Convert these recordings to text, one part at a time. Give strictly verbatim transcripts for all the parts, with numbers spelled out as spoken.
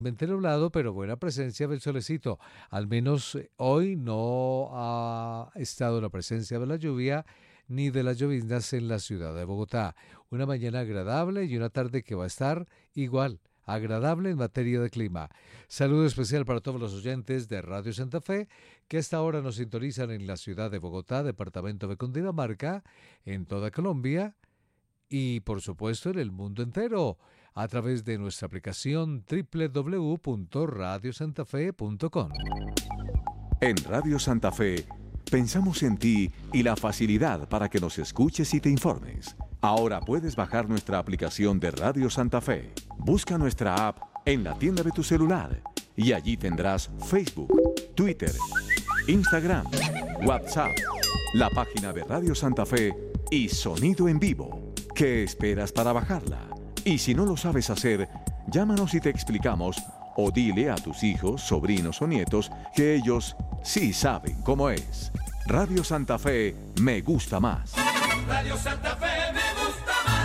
Mente nublado, pero buena presencia del solecito. Al menos eh, hoy no ha estado la presencia de la lluvia ni de las lloviznas en la ciudad de Bogotá. Una mañana agradable y una tarde que va a estar igual, agradable en materia de clima. Saludo especial para todos los oyentes de Radio Santa Fe que hasta ahora nos sintonizan en la ciudad de Bogotá, departamento de Cundinamarca, en toda Colombia y por supuesto en el mundo entero a través de nuestra aplicación doble u doble u doble u punto radio santa fe punto com. En Radio Santa Fe pensamos en ti y la facilidad para que nos escuches y te informes. Ahora puedes bajar nuestra aplicación de Radio Santa Fe. Busca nuestra app en la tienda de tu celular y allí tendrás Facebook, Twitter, Instagram, WhatsApp, la página de Radio Santa Fe y sonido en vivo. ¿Qué esperas para bajarla? Y si no lo sabes hacer, llámanos y te explicamos o dile a tus hijos, sobrinos o nietos que ellos sí saben cómo es. Radio Santa Fe me gusta más. Radio Santa Fe me gusta más.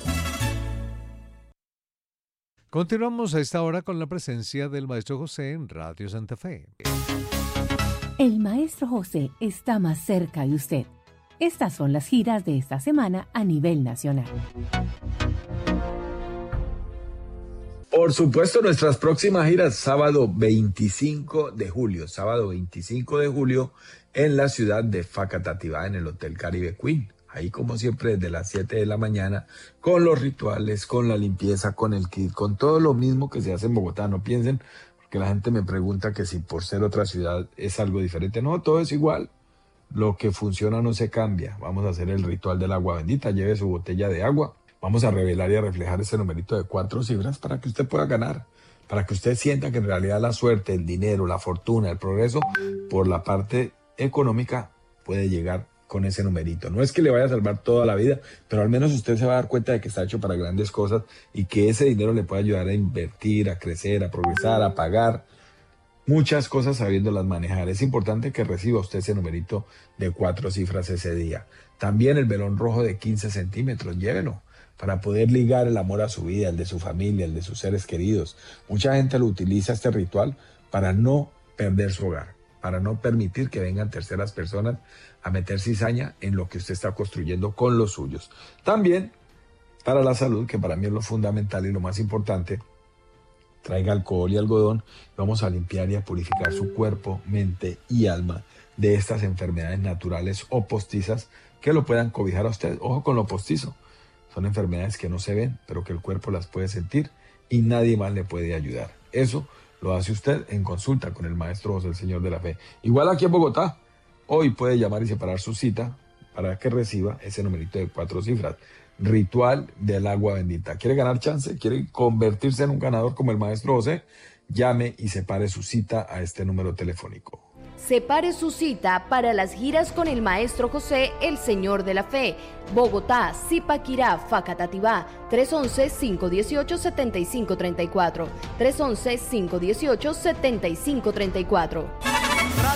Continuamos a esta hora con la presencia del Maestro José en Radio Santa Fe. El Maestro José está más cerca de usted. Estas son las giras de esta semana a nivel nacional. Por supuesto, nuestras próximas giras, sábado veinticinco de julio, sábado veinticinco de julio, en la ciudad de Facatativá, en el Hotel Caribe Queen. Ahí, como siempre, desde las siete de la mañana, con los rituales, con la limpieza, con el kit, con todo lo mismo que se hace en Bogotá. No piensen, porque la gente me pregunta que si por ser otra ciudad es algo diferente. No, todo es igual. Lo que funciona no se cambia. Vamos a hacer el ritual del agua bendita. Lleve su botella de agua. Vamos a revelar y a reflejar ese numerito de cuatro cifras para que usted pueda ganar, para que usted sienta que en realidad la suerte, el dinero, la fortuna, el progreso, por la parte económica, puede llegar con ese numerito. No es que le vaya a salvar toda la vida, pero al menos usted se va a dar cuenta de que está hecho para grandes cosas y que ese dinero le puede ayudar a invertir, a crecer, a progresar, a pagar muchas cosas sabiéndolas manejar. Es importante que reciba usted ese numerito de cuatro cifras ese día. También el velón rojo de quince centímetros, llévelo, para poder ligar el amor a su vida, el de su familia, el de sus seres queridos. Mucha gente lo utiliza este ritual para no perder su hogar, para no permitir que vengan terceras personas a meter cizaña en lo que usted está construyendo con los suyos. También para la salud, que para mí es lo fundamental y lo más importante, traiga alcohol y algodón. Vamos a limpiar y a purificar su cuerpo, mente y alma de estas enfermedades naturales o postizas que lo puedan cobijar a usted. Ojo con lo postizo. Son enfermedades que no se ven, pero que el cuerpo las puede sentir y nadie más le puede ayudar. Eso lo hace usted en consulta con el Maestro José, el Señor de la Fe. Igual aquí en Bogotá, hoy puede llamar y separar su cita para que reciba ese numerito de cuatro cifras. Ritual del agua bendita. ¿Quiere ganar chance? ¿Quiere convertirse en un ganador como el Maestro José? Llame y separe su cita a este número telefónico. Separe su cita para las giras con el Maestro José, el Señor de la Fe. Bogotá, Zipaquirá, Facatativá, tres once, cinco uno ocho, siete cinco tres cuatro. tres once, cinco uno ocho, siete cinco tres cuatro.